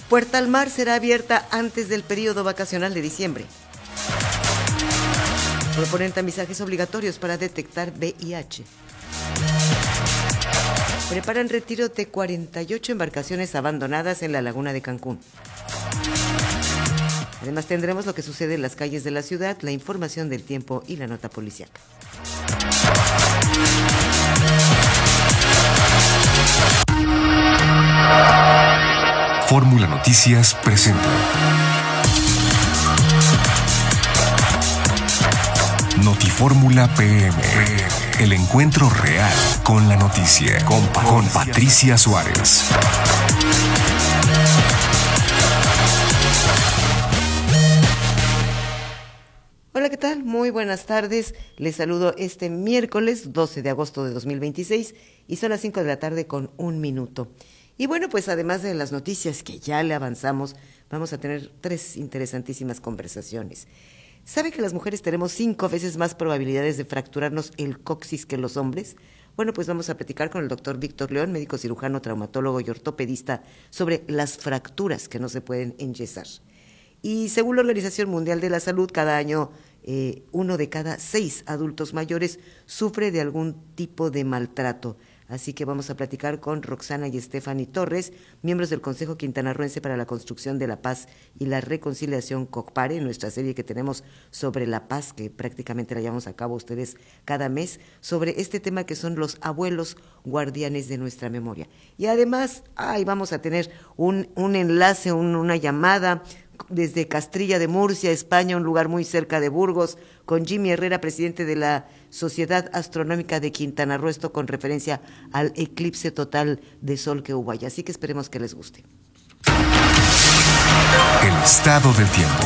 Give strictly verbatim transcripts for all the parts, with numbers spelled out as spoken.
Puerta al Mar será abierta antes del periodo vacacional de diciembre. Proponen tamizajes obligatorios para detectar V I H. Preparan retiro de cuarenta y ocho embarcaciones abandonadas en la laguna de Cancún. Además tendremos lo que sucede en las calles de la ciudad, la información del tiempo y la nota policíaca. Fórmula Noticias presenta Notifórmula P M, el encuentro real con la noticia, con, con Patricia Suárez. Hola, ¿qué tal? Muy buenas tardes. Les saludo este miércoles doce de agosto de dos mil veintiséis y son las cinco de la tarde con un minuto. Y bueno, pues además de las noticias que ya le avanzamos, vamos a tener tres interesantísimas conversaciones. ¿Saben que las mujeres tenemos cinco veces más probabilidades de fracturarnos el coxis que los hombres? Bueno, pues vamos a platicar con el doctor Víctor León, médico cirujano, traumatólogo y ortopedista, sobre las fracturas que no se pueden enyesar. Y según la Organización Mundial de la Salud, cada año eh, uno de cada seis adultos mayores sufre de algún tipo de maltrato. Así que vamos a platicar con Roxana y Stephanie Torres, miembros del Consejo Quintanarroense para la Construcción de la Paz y la Reconciliación COCPARE, en nuestra serie que tenemos sobre la paz, que prácticamente la llevamos a cabo ustedes cada mes, sobre este tema que son los abuelos guardianes de nuestra memoria. Y además, ay, vamos a tener un, un enlace, un, una llamada desde Castrilla de Murcia, España, un lugar muy cerca de Burgos, con Jimmy Herrera, presidente de la Sociedad Astronómica de Quintana Roo, esto con referencia al eclipse total de sol que hubo allá. Así que esperemos que les guste. El estado del tiempo.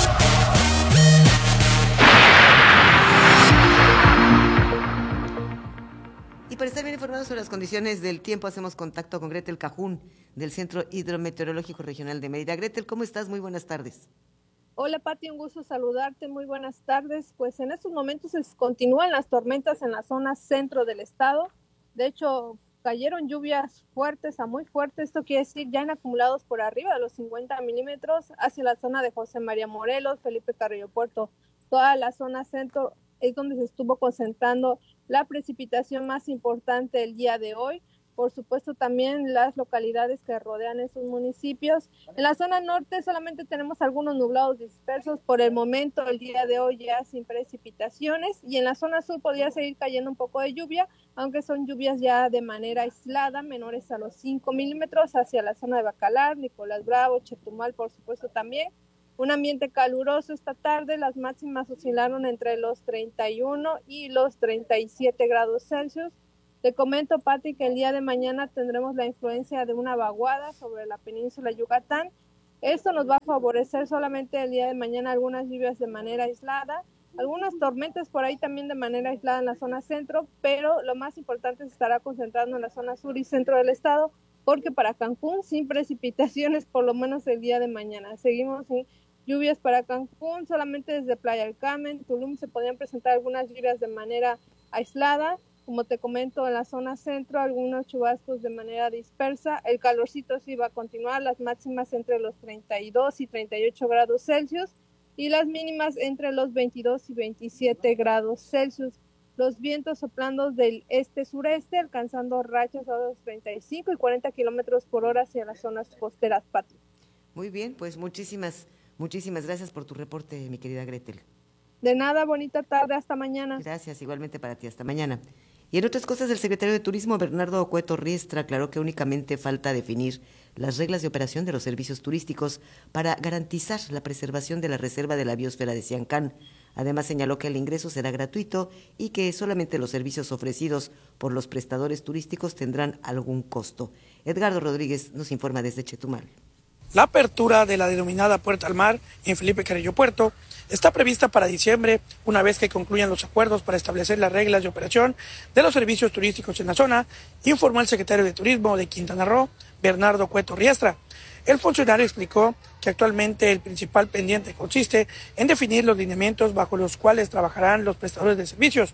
Y para estar bien informados sobre las condiciones del tiempo, hacemos contacto con Gretel Cajún, del Centro Hidrometeorológico Regional de Mérida. Gretel, ¿cómo estás? Muy buenas tardes. Hola, Pati, un gusto saludarte, muy buenas tardes. Pues en estos momentos se continúan las tormentas en la zona centro del estado. De hecho, cayeron lluvias fuertes a muy fuertes, esto quiere decir ya en acumulados por arriba de los cincuenta milímetros hacia la zona de José María Morelos, Felipe Carrillo Puerto. Toda la zona centro es donde se estuvo concentrando la precipitación más importante el día de hoy. Por supuesto, también las localidades que rodean esos municipios. En la zona norte solamente tenemos algunos nublados dispersos. Por el momento, el día de hoy ya sin precipitaciones. Y en la zona sur podría seguir cayendo un poco de lluvia, aunque son lluvias ya de manera aislada, menores a los cinco milímetros, hacia la zona de Bacalar, Nicolás Bravo, Chetumal, por supuesto también. Un ambiente caluroso esta tarde, las máximas oscilaron entre los treinta y uno y los treinta y siete grados Celsius. Te comento, Pati, que el día de mañana tendremos la influencia de una vaguada sobre la península de Yucatán. Esto nos va a favorecer solamente el día de mañana algunas lluvias de manera aislada, algunas tormentas por ahí también de manera aislada en la zona centro, pero lo más importante se estará concentrando en la zona sur y centro del estado, porque para Cancún sin precipitaciones por lo menos el día de mañana. Seguimos sin lluvias para Cancún, solamente desde Playa del Carmen, Tulum se podrían presentar algunas lluvias de manera aislada. Como te comento, en la zona centro, algunos chubascos de manera dispersa. El calorcito sí va a continuar, las máximas entre los treinta y dos y treinta y ocho grados Celsius y las mínimas entre los veintidós y veintisiete grados Celsius. Los vientos soplando del este-sureste, alcanzando rachas a los treinta y cinco y cuarenta kilómetros por hora hacia las zonas costeras, Pati. Muy bien, pues muchísimas, muchísimas gracias por tu reporte, mi querida Gretel. De nada, bonita tarde, hasta mañana. Gracias, igualmente para ti, hasta mañana. Y en otras cosas, el secretario de Turismo, Bernardo Cueto Riestra, aclaró que únicamente falta definir las reglas de operación de los servicios turísticos para garantizar la preservación de la reserva de la biosfera de Siancán. Además, señaló que el ingreso será gratuito y que solamente los servicios ofrecidos por los prestadores turísticos tendrán algún costo. Edgardo Rodríguez nos informa desde Chetumal. La apertura de la denominada Puerta al Mar en Felipe Carrillo Puerto está prevista para diciembre, una vez que concluyan los acuerdos para establecer las reglas de operación de los servicios turísticos en la zona, informó el secretario de Turismo de Quintana Roo, Bernardo Cueto Riestra. El funcionario explicó que actualmente el principal pendiente consiste en definir los lineamientos bajo los cuales trabajarán los prestadores de servicios.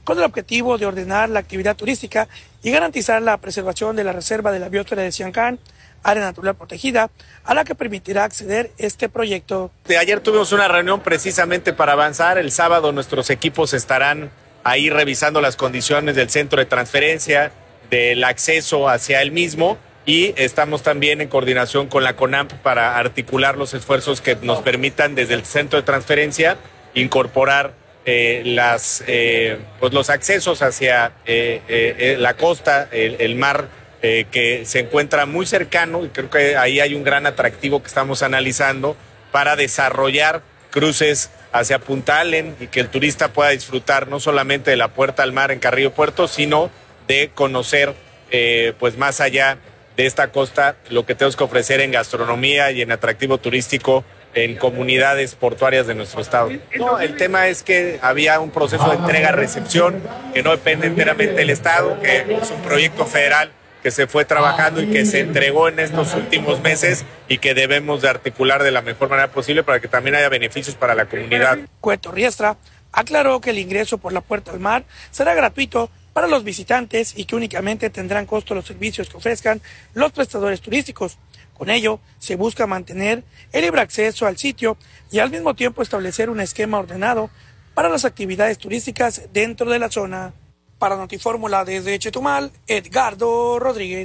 con el objetivo de ordenar la actividad turística y garantizar la preservación de la reserva de la biosfera de Siancán, área natural protegida, a la que permitirá acceder este proyecto. De ayer tuvimos una reunión precisamente para avanzar. El sábado nuestros equipos estarán ahí revisando las condiciones del centro de transferencia, del acceso hacia el mismo, y estamos también en coordinación con la CONAMP para articular los esfuerzos que nos permitan desde el centro de transferencia incorporar eh, las, eh, pues los accesos hacia eh, eh, la costa, el, el mar, Eh, que se encuentra muy cercano, y creo que ahí hay un gran atractivo que estamos analizando para desarrollar cruces hacia Punta Allen y que el turista pueda disfrutar no solamente de la puerta al mar en Carrillo Puerto, sino de conocer eh, pues más allá de esta costa lo que tenemos que ofrecer en gastronomía y en atractivo turístico en comunidades portuarias de nuestro estado. No, el tema es que había un proceso de entrega-recepción que no depende enteramente del estado, que es un proyecto federal que se fue trabajando y que se entregó en estos últimos meses y que debemos de articular de la mejor manera posible para que también haya beneficios para la comunidad. Cueto Riestra aclaró que el ingreso por la puerta al mar será gratuito para los visitantes y que únicamente tendrán costo los servicios que ofrezcan los prestadores turísticos. Con ello, se busca mantener el libre acceso al sitio y al mismo tiempo establecer un esquema ordenado para las actividades turísticas dentro de la zona. Para Notifórmula desde Chetumal, Edgardo Rodríguez.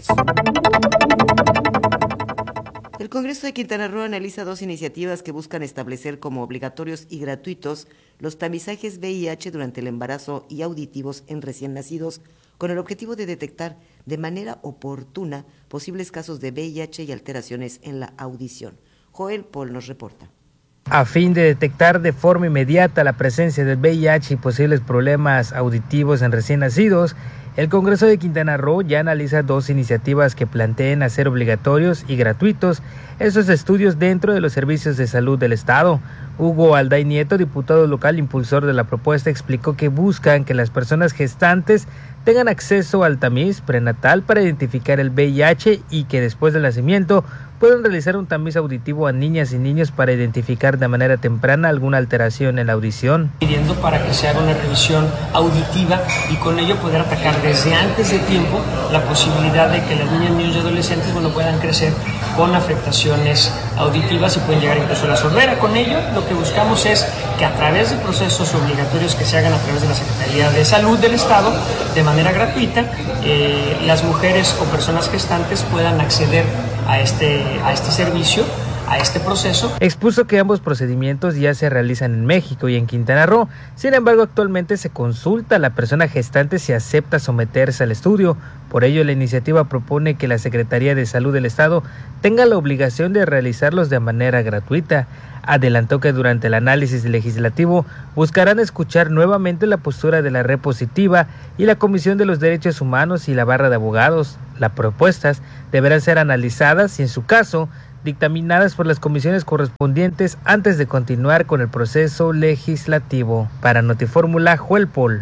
El Congreso de Quintana Roo analiza dos iniciativas que buscan establecer como obligatorios y gratuitos los tamizajes V I H durante el embarazo y auditivos en recién nacidos, con el objetivo de detectar de manera oportuna posibles casos de V I H y alteraciones en la audición. Joel Paul nos reporta. A fin de detectar de forma inmediata la presencia del V I H y posibles problemas auditivos en recién nacidos, el Congreso de Quintana Roo ya analiza dos iniciativas que planteen hacer obligatorios y gratuitos esos estudios dentro de los servicios de salud del Estado. Hugo Alday Nieto, diputado local impulsor de la propuesta, explicó que buscan que las personas gestantes tengan acceso al tamiz prenatal para identificar el V I H y que después del nacimiento puedan realizar un tamiz auditivo a niñas y niños para identificar de manera temprana alguna alteración en la audición. Pidiendo para que se haga una revisión auditiva y con ello poder atacar desde antes de tiempo la posibilidad de que las niñas, niños y adolescentes bueno, puedan crecer con afectaciones auditivas y pueden llegar incluso a la sordera. Con ello lo que buscamos es que a través de procesos obligatorios que se hagan a través de la Secretaría de Salud del Estado, de manera gratuita, eh, las mujeres o personas gestantes puedan acceder a este, a este servicio, a este proceso. Expuso que ambos procedimientos ya se realizan en México y en Quintana Roo. Sin embargo, actualmente se consulta a la persona gestante si acepta someterse al estudio. Por ello, la iniciativa propone que la Secretaría de Salud del Estado tenga la obligación de realizarlos de manera gratuita. Adelantó que durante el análisis legislativo buscarán escuchar nuevamente la postura de la Red Positiva y la Comisión de los Derechos Humanos y la Barra de Abogados. Las propuestas deberán ser analizadas y, en su caso, dictaminadas por las comisiones correspondientes antes de continuar con el proceso legislativo. Para Notifórmula, Joel Paul.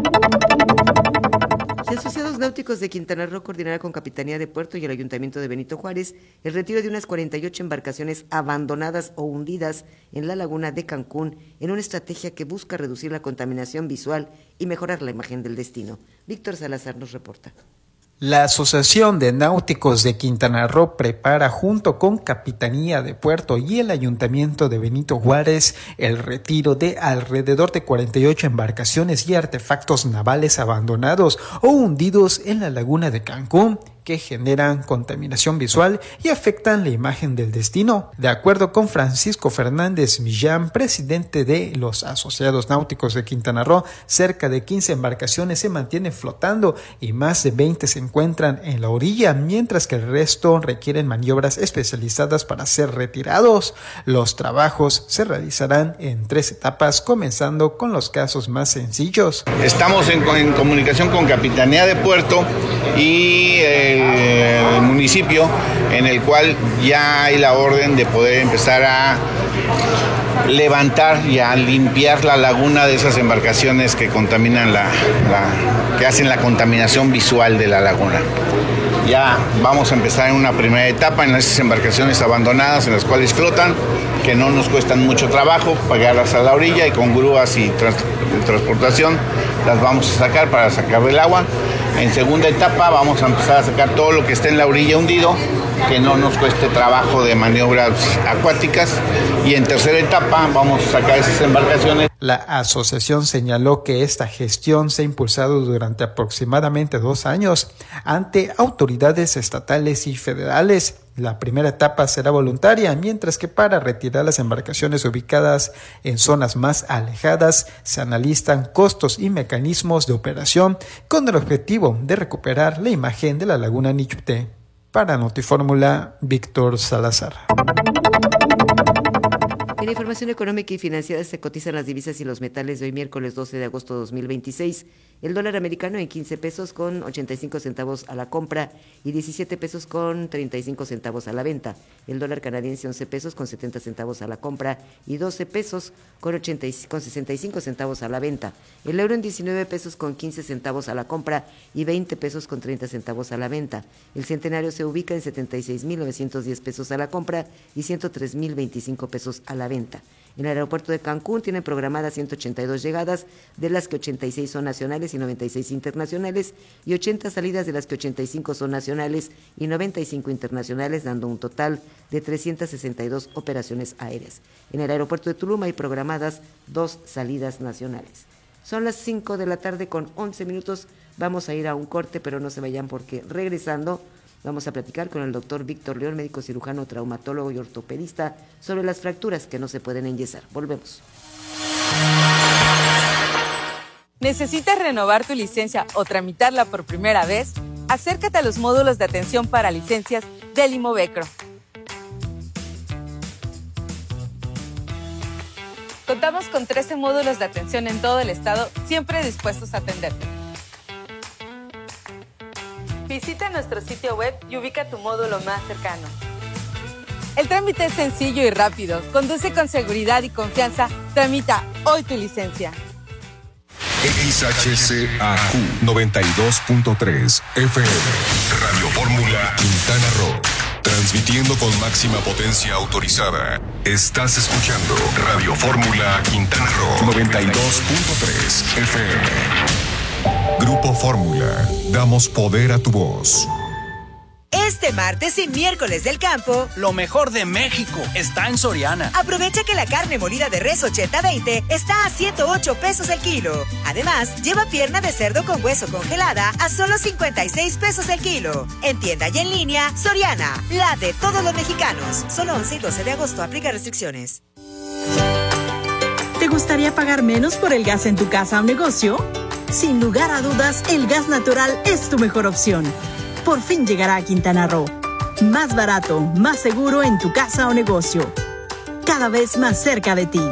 Y Asociados Náuticos de Quintana Roo coordinará con Capitanía de Puerto y el Ayuntamiento de Benito Juárez el retiro de unas cuarenta y ocho embarcaciones abandonadas o hundidas en la laguna de Cancún en una estrategia que busca reducir la contaminación visual y mejorar la imagen del destino. Víctor Salazar nos reporta. La Asociación de Náuticos de Quintana Roo prepara junto con Capitanía de Puerto y el Ayuntamiento de Benito Juárez el retiro de alrededor de cuarenta y ocho embarcaciones y artefactos navales abandonados o hundidos en la laguna de Cancún, que generan contaminación visual y afectan la imagen del destino. De acuerdo con Francisco Fernández Millán, presidente de los Asociados Náuticos de Quintana Roo, cerca de quince embarcaciones se mantienen flotando y más de veinte se encuentran en la orilla, mientras que el resto requieren maniobras especializadas para ser retirados. Los trabajos se realizarán en tres etapas, comenzando con los casos más sencillos. Estamos en, en comunicación con Capitanía de Puerto y el, el municipio, en el cual ya hay la orden de poder empezar a levantar y a limpiar la laguna de esas embarcaciones que contaminan la, la que hacen la contaminación visual de la laguna. Ya vamos a empezar en una primera etapa en esas embarcaciones abandonadas en las cuales flotan, que no nos cuestan mucho trabajo, pagarlas a la orilla y con grúas y trans- transportación las vamos a sacar para sacar del agua. En segunda etapa vamos a empezar a sacar todo lo que esté en la orilla hundido, que no nos cueste trabajo de maniobras acuáticas. Y en tercera etapa vamos a sacar esas embarcaciones. La asociación señaló que esta gestión se ha impulsado durante aproximadamente dos años ante autoridades estatales y federales. La primera etapa será voluntaria, mientras que para retirar las embarcaciones ubicadas en zonas más alejadas se analizan costos y mecanismos de operación con el objetivo de recuperar la imagen de la laguna Nichupté. Para Notifórmula, Víctor Salazar. En la información económica y financiera se cotizan las divisas y los metales de hoy miércoles doce de agosto de dos mil veintiséis. El dólar americano en quince pesos con ochenta y cinco centavos a la compra y diecisiete pesos con treinta y cinco centavos a la venta. El dólar canadiense once pesos con setenta centavos a la compra y doce pesos con, ochenta y, con sesenta y cinco centavos a la venta. El euro en diecinueve pesos con quince centavos a la compra y veinte pesos con treinta centavos a la venta. El centenario se ubica en setenta y seis mil novecientos diez pesos a la compra y ciento tres mil veinticinco pesos a la venta. En el aeropuerto de Cancún tienen programadas ciento ochenta y dos llegadas, de las que ochenta y seis son nacionales y noventa y seis internacionales, y ochenta salidas, de las que ochenta y cinco son nacionales y noventa y cinco internacionales, dando un total de trescientas sesenta y dos operaciones aéreas. En el aeropuerto de Tulum hay programadas dos salidas nacionales. Son las cinco de la tarde con once minutos, vamos a ir a un corte, pero no se vayan porque regresando vamos a platicar con el doctor Víctor León, médico cirujano, traumatólogo y ortopedista, sobre las fracturas que no se pueden enyesar. Volvemos. ¿Necesitas renovar tu licencia o tramitarla por primera vez? Acércate a los módulos de atención para licencias del Imovecro. Contamos con trece módulos de atención en todo el estado, siempre dispuestos a atenderte. Visita nuestro sitio web y ubica tu módulo más cercano. El trámite es sencillo y rápido. Conduce con seguridad y confianza. Tramita hoy tu licencia. X H C A Q noventa y dos punto tres F M Radio Fórmula Quintana Roo. Transmitiendo con máxima potencia autorizada. Estás escuchando Radio Fórmula Quintana Roo noventa y dos punto tres F M. Grupo Fórmula, damos poder a tu voz. Este martes y miércoles del campo, lo mejor de México está en Soriana. Aprovecha que la carne molida de res ochenta veinte está a ciento ocho pesos el kilo. Además, lleva pierna de cerdo con hueso congelada a solo cincuenta y seis pesos el kilo. En tienda y en línea, Soriana, la de todos los mexicanos. Solo once y doce de agosto, aplica restricciones. ¿Te gustaría pagar menos por el gas en tu casa o negocio? Sin lugar a dudas, el gas natural es tu mejor opción. Por fin llegará a Quintana Roo. Más barato, más seguro en tu casa o negocio. Cada vez más cerca de ti.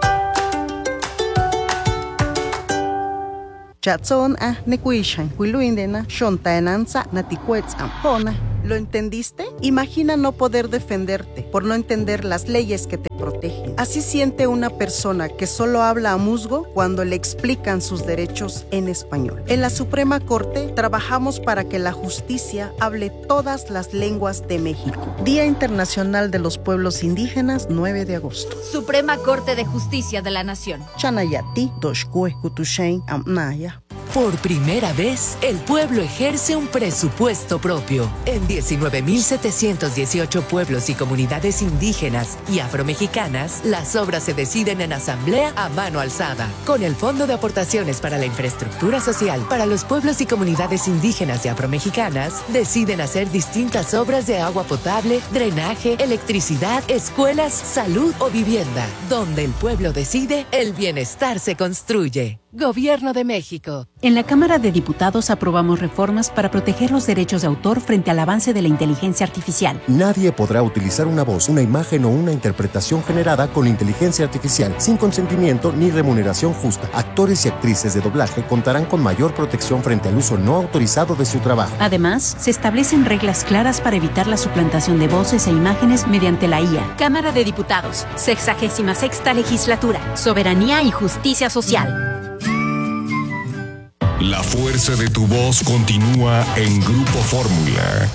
¿Lo entendiste? Imagina no poder defenderte por no entender las leyes que te protegen. Así siente una persona que solo habla a musgo cuando le explican sus derechos en español. En la Suprema Corte trabajamos para que la justicia hable todas las lenguas de México. Día Internacional de los Pueblos Indígenas, nueve de agosto. Suprema Corte de Justicia de la Nación. Chanayati, Doshkue, Kutushain, Amnaya. Por primera vez, el pueblo ejerce un presupuesto propio. En diecinueve mil setecientos dieciocho pueblos y comunidades indígenas y afromexicanas, las obras se deciden en asamblea a mano alzada. Con el Fondo de Aportaciones para la Infraestructura Social para los pueblos y comunidades indígenas y afromexicanas, deciden hacer distintas obras de agua potable, drenaje, electricidad, escuelas, salud o vivienda. Donde el pueblo decide, el bienestar se construye. Gobierno de México. En la Cámara de Diputados aprobamos reformas para proteger los derechos de autor frente al avance de la inteligencia artificial. Nadie podrá utilizar una voz, una imagen o una interpretación generada con inteligencia artificial sin consentimiento ni remuneración justa. Actores y actrices de doblaje contarán con mayor protección frente al uso no autorizado de su trabajo. Además, se establecen reglas claras para evitar la suplantación de voces e imágenes mediante la I A. Cámara de Diputados, sexagésima sexta legislatura, soberanía y justicia social. La fuerza de tu voz continúa en Grupo Fórmula.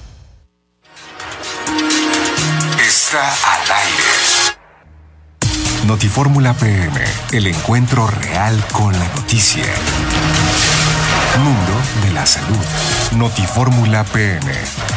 Está al aire. Notifórmula P M, el encuentro real con la noticia. Mundo de la salud. Notifórmula P M.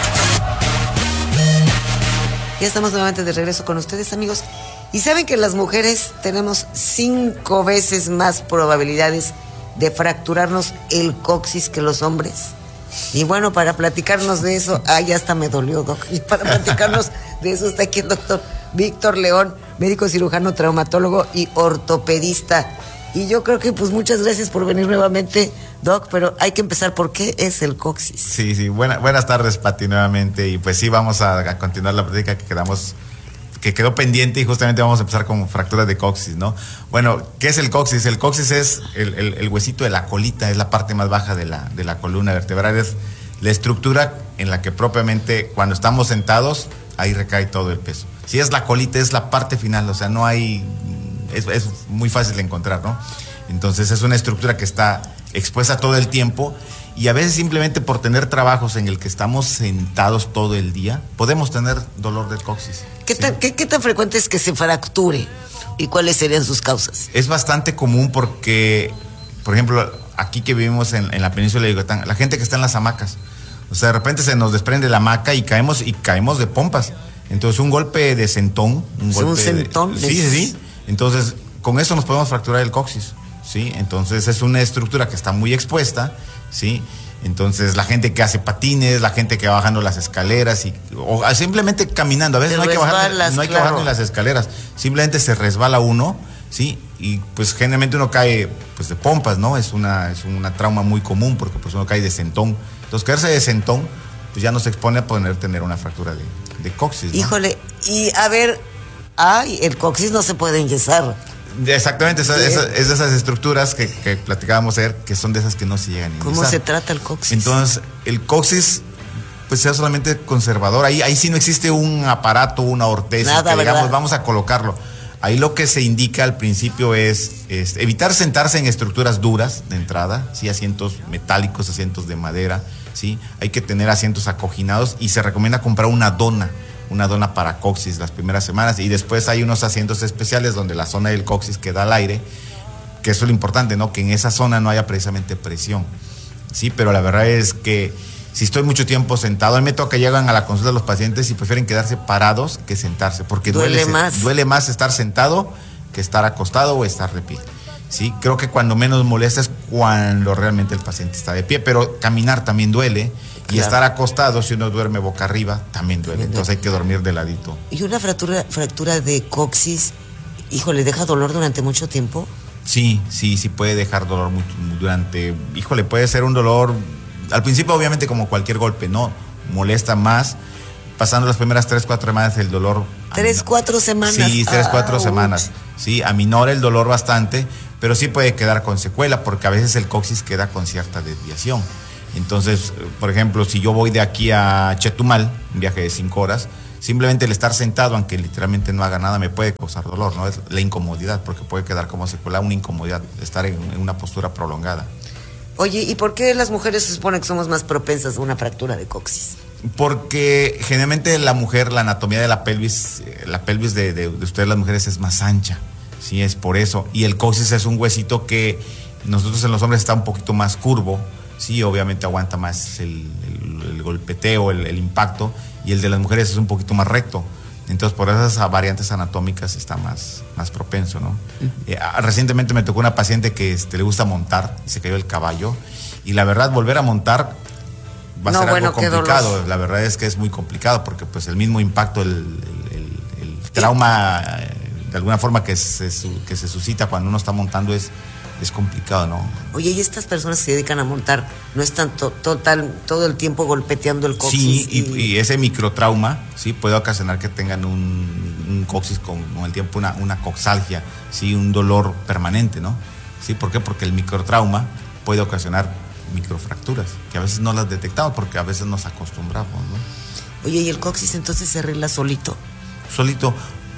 Ya estamos nuevamente de regreso con ustedes, amigos. Y saben que las mujeres tenemos cinco veces más probabilidades de fracturarnos el coxis que los hombres. Y bueno, para platicarnos de eso, ah, ya hasta me dolió, doc. Y para platicarnos de eso está aquí el doctor Víctor León, médico cirujano, traumatólogo y ortopedista. Y yo creo que pues muchas gracias por venir nuevamente, doc, pero hay que empezar por qué es el coxis. Sí, sí, buena, buenas tardes, Pati, nuevamente. Y pues sí, vamos a, a continuar la plática que quedamos, que quedó pendiente, y justamente vamos a empezar con fracturas de coxis, ¿no? Bueno, ¿qué es el coxis? El coxis es el, el, el huesito de la colita, es la parte más baja de la, de la columna vertebral, es la estructura en la que propiamente cuando estamos sentados, ahí recae todo el peso. Si es la colita, es la parte final, o sea, no hay... Es, es muy fácil de encontrar, ¿no? Entonces es una estructura que está expuesta todo el tiempo, y a veces simplemente por tener trabajos en el que estamos sentados todo el día, podemos tener dolor del coxis. ¿Qué, ¿sí? tan, qué, ¿Qué tan frecuente es que se fracture? ¿Y cuáles serían sus causas? Es bastante común porque, por ejemplo, aquí que vivimos en, en la península de Yucatán, la gente que está en las hamacas, o sea, de repente se nos desprende la hamaca y caemos, y caemos de pompas. Entonces un golpe de sentón. Un, ¿Es golpe un sentón? De, sí, sí, sí. Entonces, con eso nos podemos fracturar el coxis, ¿sí? Entonces, es una estructura que está muy expuesta, ¿sí? Entonces, la gente que hace patines, la gente que va bajando las escaleras, y, o simplemente caminando, a veces no hay, que bajar, no hay claro. que bajar en las escaleras, simplemente se resbala uno, ¿sí? Y pues generalmente uno cae pues de pompas, ¿no? Es una, es una trauma muy común, porque pues uno cae de sentón. Entonces, caerse de sentón, pues ya nos expone a poder tener una fractura de, de coxis, ¿no? Híjole, y a ver... Ay, el coxis no se puede enyesar. Exactamente, esa, esa, es de esas estructuras que, que platicábamos ayer, que son de esas que no se llegan a enyesar. ¿Cómo se trata el coxis? Entonces, el coxis, pues sea solamente conservador. Ahí, ahí sí no existe un aparato, una ortesis, Nada, que digamos, ¿verdad? vamos a colocarlo. Ahí lo que se indica al principio es, es evitar sentarse en estructuras duras de entrada, ¿sí? Asientos metálicos, asientos de madera, ¿sí? Hay que tener asientos acoginados, y se recomienda comprar una dona. Una dona para coxis las primeras semanas, y después hay unos asientos especiales donde la zona del coxis queda al aire, que eso es lo importante, ¿no? Que en esa zona no haya precisamente presión, sí, pero la verdad es que si estoy mucho tiempo sentado, a mí me toca que llegan a la consulta los pacientes y prefieren quedarse parados que sentarse, porque duele, duele más, duele más estar sentado que estar acostado o estar de pie. Sí, creo que cuando menos molesta es cuando realmente el paciente está de pie, pero caminar también duele. Y claro, estar acostado, si uno duerme boca arriba, también duele. Entonces hay que dormir de ladito. ¿Y una fractura, fractura de coxis, híjole, deja dolor durante mucho tiempo? Sí, sí, sí puede dejar dolor muy, durante, híjole, puede ser un dolor, al principio obviamente como cualquier golpe, ¿no? Molesta más. Pasando las primeras tres, cuatro semanas el dolor... ¿Tres, cuatro semanas? Sí, tres, cuatro ah, semanas. Sí, aminora el dolor bastante, pero sí puede quedar con secuela, porque a veces el coxis queda con cierta desviación. Entonces, por ejemplo, si yo voy de aquí a Chetumal, un viaje de cinco horas, simplemente el estar sentado, aunque literalmente no haga nada, me puede causar dolor, ¿no? Es la incomodidad, porque puede quedar como secuela una incomodidad, estar en, en una postura prolongada. Oye, ¿y por qué las mujeres se supone que somos más propensas a una fractura de coxis? Porque generalmente la mujer, la anatomía de la pelvis, la pelvis de, de, de ustedes las mujeres es más ancha, sí, es por eso. Y el coxis es un huesito que nosotros en los hombres está un poquito más curvo, sí, obviamente aguanta más el, el, el golpeteo, el, el impacto, y el de las mujeres es un poquito más recto. Entonces, por esas variantes anatómicas está más, más propenso, ¿no? Uh-huh. Eh, recientemente me tocó una paciente que este, le gusta montar y se cayó el caballo, y la verdad, volver a montar va a no, ser bueno, algo complicado. La verdad es que es muy complicado, porque pues el mismo impacto, el, el, el, el trauma, eh, de alguna forma que se, que se suscita cuando uno está montando es... es complicado, ¿no? Oye, ¿y estas personas que se dedican a montar no están to- total, todo el tiempo golpeteando el coxis? Sí, y, y... y ese microtrauma, sí, puede ocasionar que tengan un, un coxis con, con el tiempo, una, una coxalgia, sí, un dolor permanente, ¿no? Sí, ¿por qué? Porque el microtrauma puede ocasionar microfracturas, que a veces no las detectamos porque a veces nos acostumbramos, ¿no? Oye, ¿y el coxis entonces se arregla solito? Solito.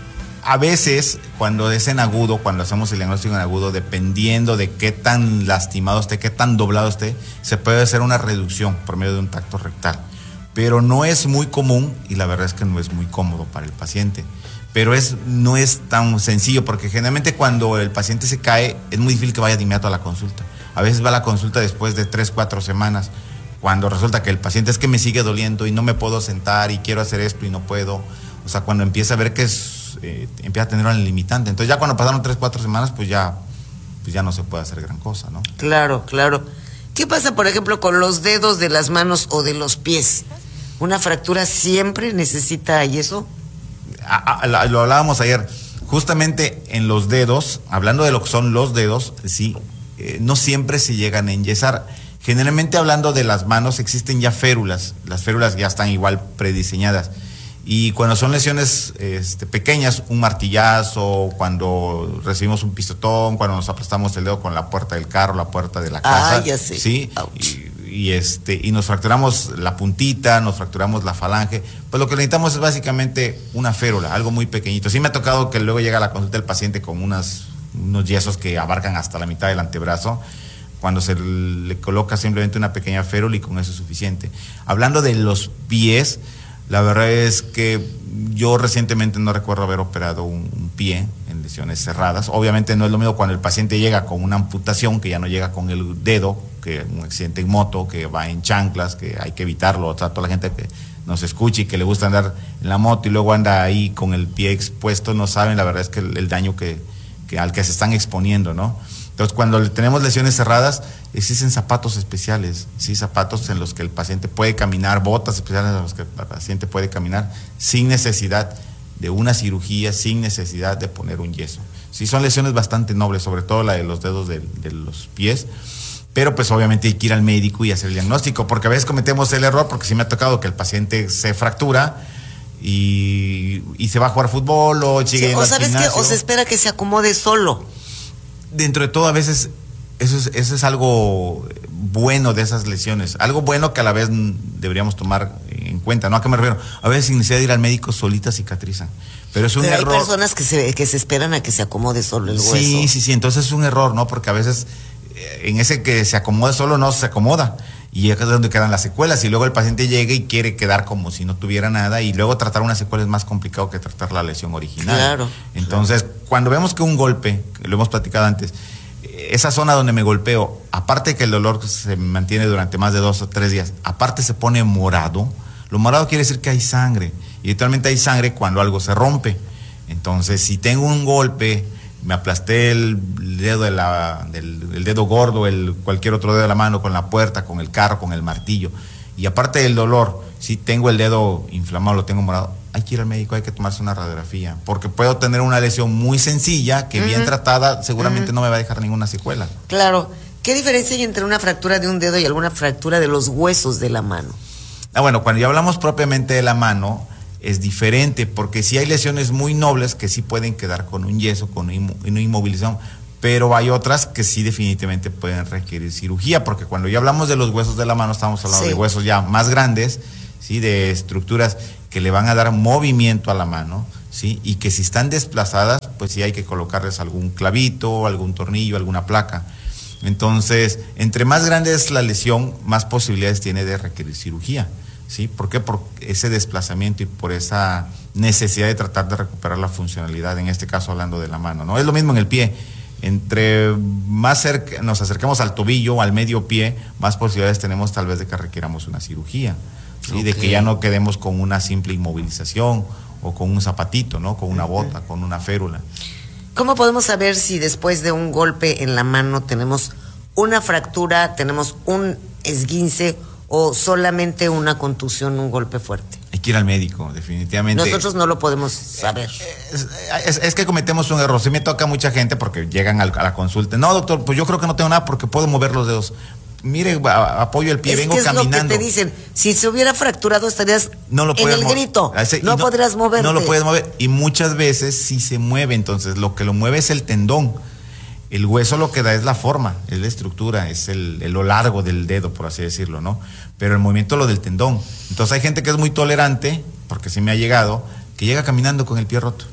a veces, cuando es en agudo, cuando hacemos el diagnóstico en agudo, dependiendo de qué tan lastimado esté, qué tan doblado esté, se puede hacer una reducción por medio de un tacto rectal. Pero no es muy común y la verdad es que no es muy cómodo para el paciente. Pero es, no es tan sencillo porque generalmente cuando el paciente se cae es muy difícil que vaya de inmediato a la consulta. A veces va a la consulta después de tres, cuatro semanas, cuando resulta que el paciente es que me sigue doliendo y no me puedo sentar y quiero hacer esto y no puedo. O sea, cuando empieza a ver que es, eh, empieza a tener una limitante. Entonces ya cuando pasaron tres, cuatro semanas, pues ya, pues ya no se puede hacer gran cosa, ¿no? Claro, claro. ¿Qué pasa, por ejemplo, con los dedos de las manos o de los pies? ¿Una fractura siempre necesita yeso? A, a, la, lo hablábamos ayer. Justamente en los dedos, hablando de lo que son los dedos, sí, eh, no siempre se llegan a enyesar. Generalmente hablando de las manos existen ya férulas. Las férulas ya están igual prediseñadas. Y cuando son lesiones este, pequeñas, un martillazo, cuando recibimos un pisotón, cuando nos aplastamos el dedo con la puerta del carro, la puerta de la casa, ah, ya sé. ¿sí? Y, y, este, y nos fracturamos la puntita, nos fracturamos la falange, pues lo que necesitamos es básicamente una férula, algo muy pequeñito. Sí me ha tocado que luego llega a la consulta del paciente con unas, unos yesos que abarcan hasta la mitad del antebrazo, cuando se le coloca simplemente una pequeña férula y con eso es suficiente. Hablando de los pies, la verdad es que yo recientemente no recuerdo haber operado un, un pie en lesiones cerradas. Obviamente no es lo mismo cuando el paciente llega con una amputación, que ya no llega con el dedo, que un accidente en moto, que va en chanclas, que hay que evitarlo. O sea, toda la gente que nos escucha y que le gusta andar en la moto y luego anda ahí con el pie expuesto, no saben la verdad es que el, el daño que, que al que se están exponiendo, ¿no? Entonces, cuando tenemos lesiones cerradas, existen zapatos especiales, ¿sí? Zapatos en los que el paciente puede caminar, botas especiales en los que el paciente puede caminar sin necesidad de una cirugía, sin necesidad de poner un yeso. Sí, son lesiones bastante nobles, sobre todo la de los dedos de, de los pies, pero pues obviamente hay que ir al médico y hacer el diagnóstico, porque a veces cometemos el error, porque sí me ha tocado que el paciente se fractura y, y se va a jugar fútbol o sigue sí, yendo o al sabes gimnasio. que o se espera que se acomode solo. Dentro de todo, a veces eso es, eso es algo bueno de esas lesiones, algo bueno que a la vez deberíamos tomar en cuenta, ¿no? ¿A qué me refiero? A veces sin necesidad de ir al médico solitas cicatrizan, pero es un pero error. Hay personas que se, que se esperan a que se acomode solo el hueso. Sí, sí, sí, entonces es un error, ¿no? Porque a veces en ese que se acomode solo no se acomoda y es donde quedan las secuelas y luego el paciente llega y quiere quedar como si no tuviera nada y luego tratar una secuela es más complicado que tratar la lesión original. Claro. Entonces, claro. Cuando vemos que un golpe, lo hemos platicado antes, esa zona donde me golpeo, aparte que el dolor se mantiene durante más de dos o tres días, aparte se pone morado, lo morado quiere decir que hay sangre y literalmente hay sangre cuando algo se rompe. Entonces, si tengo un golpe, me aplasté el dedo de la, del el dedo gordo, el cualquier otro dedo de la mano, con la puerta, con el carro, con el martillo, y aparte del dolor, si tengo el dedo inflamado, lo tengo morado, hay que ir al médico, hay que tomarse una radiografía, porque puedo tener una lesión muy sencilla que uh-huh. bien tratada seguramente uh-huh. no me va a dejar ninguna secuela. Claro. ¿Qué diferencia hay entre una fractura de un dedo y alguna fractura de los huesos de la mano? Ah, bueno, cuando ya hablamos propiamente de la mano, es diferente, porque sí hay lesiones muy nobles que sí pueden quedar con un yeso, con una inmovilización, pero hay otras que sí definitivamente pueden requerir cirugía, porque cuando ya hablamos de los huesos de la mano, estamos hablando sí. de huesos ya más grandes, sí, de estructuras que le van a dar movimiento a la mano, sí, y que si están desplazadas, pues sí hay que colocarles algún clavito, algún tornillo, alguna placa. Entonces, entre más grande es la lesión, más posibilidades tiene de requerir cirugía. ¿Sí? ¿Por qué? Por ese desplazamiento y por esa necesidad de tratar de recuperar la funcionalidad, en este caso hablando de la mano, ¿no? Es lo mismo en el pie. Entre más cerca nos acercamos al tobillo o al medio pie, más posibilidades tenemos tal vez de que requiramos una cirugía, ¿sí? Okay. De que ya no quedemos con una simple inmovilización o con un zapatito, ¿no? Con una bota, con una férula. ¿Cómo podemos saber si después de un golpe en la mano tenemos una fractura, tenemos un esguince o solamente una contusión, un golpe fuerte? Hay que ir al médico, definitivamente. Nosotros no lo podemos saber. Es, es, es que cometemos un error. Sí me toca a mucha gente porque llegan a la consulta. No, doctor, pues yo creo que no tengo nada porque puedo mover los dedos. Mire, apoyo el pie, es vengo que es caminando. Lo que te dicen, si se hubiera fracturado estarías no lo en el mover. grito, Ese, no, no podrías moverte. No lo puedes mover y muchas veces sí se mueve, entonces lo que lo mueve es el tendón. El hueso lo que da es la forma, es la estructura, es el, el lo largo del dedo, por así decirlo, ¿no? Pero el movimiento es lo del tendón. Entonces hay gente que es muy tolerante, porque sí me ha llegado, que llega caminando con el pie roto.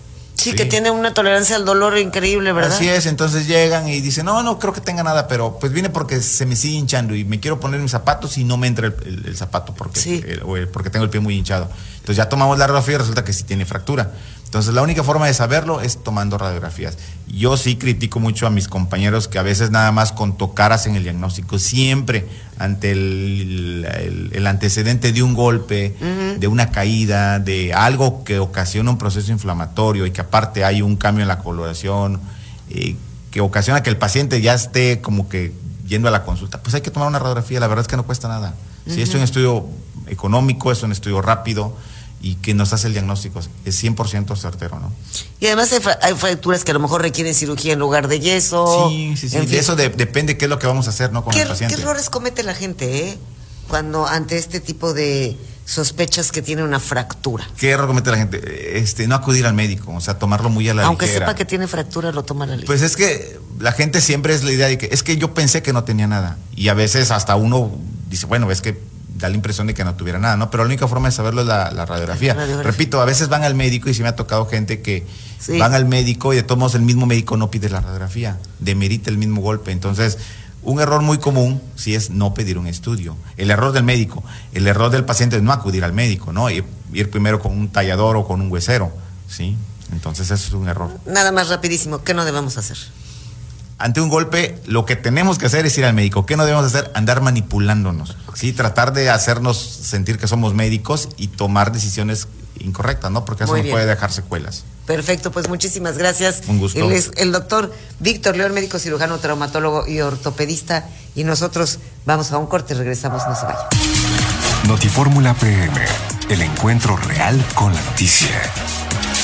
Sí, sí, que tiene una tolerancia al dolor increíble, ¿verdad? Así es, entonces llegan y dicen, no, no creo que tenga nada, pero pues viene porque se me sigue hinchando y me quiero poner mis zapatos y no me entra el, el, el zapato porque, sí. el, o el, porque tengo el pie muy hinchado. Entonces ya tomamos la radiografía y resulta que sí tiene fractura. Entonces la única forma de saberlo es tomando radiografías. Yo sí critico mucho a mis compañeros que a veces nada más con tocar hacen el diagnóstico. Siempre ante el, el, el antecedente de un golpe, uh-huh. de una caída, de algo que ocasiona un proceso inflamatorio y que aparte hay un cambio en la coloración, eh, que ocasiona que el paciente ya esté como que yendo a la consulta, pues hay que tomar una radiografía. La verdad es que no cuesta nada. Uh-huh. Si es un estudio económico, es un estudio rápido y que nos hace el diagnóstico, es cien por ciento certero, ¿no? Y además hay, fra- hay fracturas que a lo mejor requieren cirugía en lugar de yeso. Sí, sí, sí, de eso de, depende qué es lo que vamos a hacer, ¿no? Con ¿Qué, el paciente. ¿Qué errores comete la gente, eh? Cuando ante este tipo de sospechas que tiene una fractura. ¿Qué error comete la gente? Este, no acudir al médico, o sea, tomarlo muy a la Aunque ligera. sepa que tiene fractura, lo toma a la ligera. Pues es que la gente siempre es la idea de que, es que yo pensé que no tenía nada. Y a veces hasta uno dice, bueno, es que da la impresión de que no tuviera nada, ¿no? Pero la única forma de saberlo es la, la radiografía. La radiografía. Repito, a veces van al médico y sí me ha tocado gente que sí. van al médico y de todos modos el mismo médico no pide la radiografía, demerita el mismo golpe. Entonces, un error muy común sí es no pedir un estudio. El error del médico, el error del paciente es no acudir al médico, ¿no? Ir, ir primero con un tallador o con un huesero, ¿sí? Entonces, eso es un error. Nada más rapidísimo, ¿qué no debemos hacer? Ante un golpe, lo que tenemos que hacer es ir al médico. ¿Qué no debemos hacer? Andar manipulándonos, ¿sí? Tratar de hacernos sentir que somos médicos y tomar decisiones incorrectas, ¿no? Porque eso nos puede dejar secuelas. Perfecto, pues muchísimas gracias. Un gusto. Él es el doctor Víctor León, médico cirujano, traumatólogo y ortopedista. Y nosotros vamos a un corte y regresamos, no se vayan. Notifórmula P M, el encuentro real con la noticia.